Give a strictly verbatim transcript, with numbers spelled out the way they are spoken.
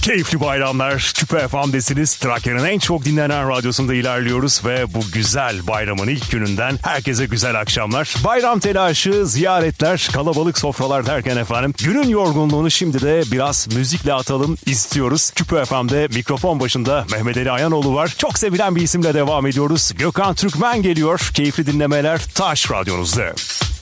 Keyifli bayramlar. Küpe F M'desiniz. Trakya'nın en çok dinlenen radyosunda ilerliyoruz ve bu güzel bayramın ilk gününden herkese güzel akşamlar. Bayram telaşı, ziyaretler, kalabalık sofralar derken efendim günün yorgunluğunu şimdi de biraz müzikle atalım istiyoruz. Küpe F M'de mikrofon başında Mehmet Ali Ayanoğlu var. Çok sevilen bir isimle devam ediyoruz. Gökhan Türkmen geliyor. Keyifli dinlemeler Taş Radyonuzda.